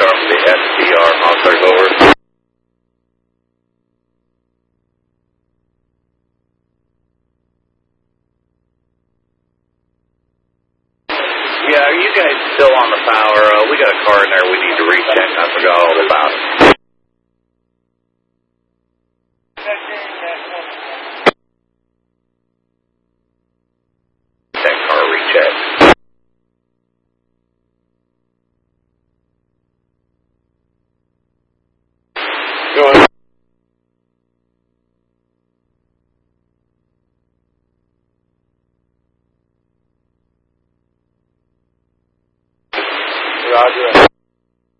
from the SDR Monsters, over. Yeah, are you guys still on the power? We got a car in there we need to recheck. I forgot all about it. That car recheck. Go ahead.